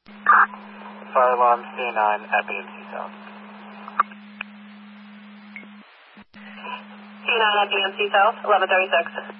Fire alarm C9 at BMC South. C9 at BMC South, 1136.